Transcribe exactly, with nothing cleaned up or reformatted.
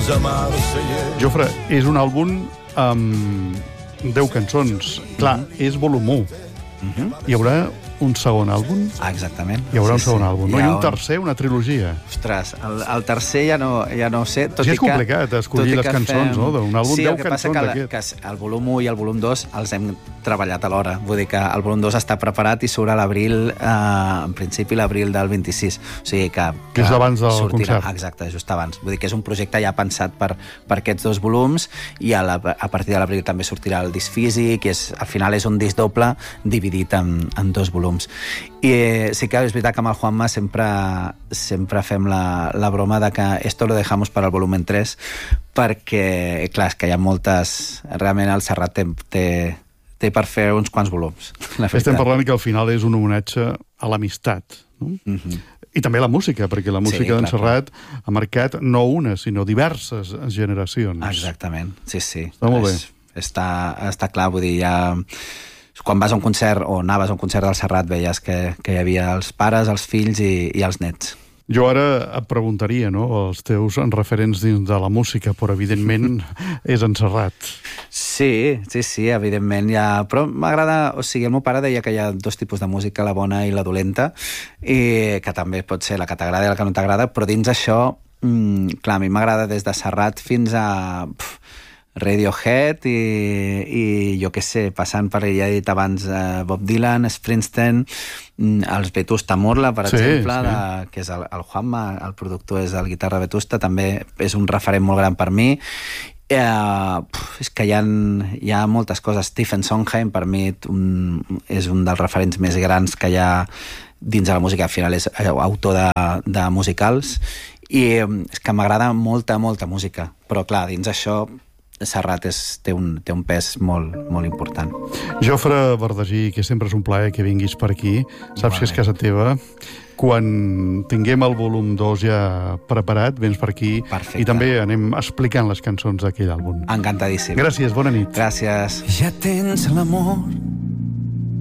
Jofre, és un àlbum amb deu cançons. Clar, és volum u. Uh-huh. Hi haurà un segon àlbum? Ah, exactament. Hi haurà sí, un segon sí. àlbum, no? I un tercer, una trilogia. Ostres, el, el tercer ja no, ja no ho sé. Tot sí, és i complicat que, escollir les cançons, fem... no? D'un àlbum, sí, deu cançons d'aquest. Sí, el, el volum u i el volum dos els hem treballat alhora. Vull dir que el volum dos està preparat i surt a l'abril, eh, en principi l'abril del vint-i-sis. O sigui que... Que és abans del sortirà, concert. Exacte, just abans. Vull dir que és un projecte ja pensat per, per aquests dos volums i a, la, a partir de l'abril també sortirà el disc físic i és, al final és un disc doble dividit en, en dos volums. I eh, sí que és veritat que amb el Juanma sempre, sempre fem la, la broma de que esto lo dejamos para el volumen tres perquè, clar, és que hi ha moltes... Realment el Serrat té, té, té per fer uns quants volums. Estem parlant que al final és un homenatge a l'amistat, no? Mm-hmm. I també la música, perquè la música sí, d'en Serrat ha marcat no una, sinó diverses generacions. Exactament, sí, sí. Està molt bé. És, està, està clar, vull dir, ja... Quan vas a un concert o anaves a un concert del Serrat veies que, que hi havia els pares, els fills i, i els nets. Jo ara et preguntaria, no?, els teus referents dins de la música, però evidentment és en Serrat. Sí, sí, sí, evidentment hi ha... Però m'agrada... O sigui, el meu pare deia que hi ha dos tipus de música, la bona i la dolenta, i que també pot ser la que t'agrada i la que no t'agrada, però dins això, mmm, clar, a mi m'agrada des de Serrat fins a... Pff, Radiohead i, i jo què sé, passant per, ja he dit abans, uh, Bob Dylan, Springsteen, els Vetusta Morla, per sí, exemple, sí. De, que és el, el Juanma, el productor és el guitarra Vetusta, també és un referent molt gran per mi. Uh, puf, és que hi ha, hi ha moltes coses. Stephen Sondheim, per mi, un, és un dels referents més grans que hi ha dins de la música. Al final és autor de, de musicals i és que m'agrada molta, molta música, però clar, dins això Serrat és, té, un, té un pes molt, molt important. Jofre Bardagí, que sempre és un plaer que vinguis per aquí. Saps vale. Que és casa teva. Quan tinguem el volum dos ja preparat, vens per aquí. Perfecte. I també anem explicant les cançons d'aquell àlbum. Encantadíssim. Gràcies, bona nit. Gràcies. Ja tens l'amor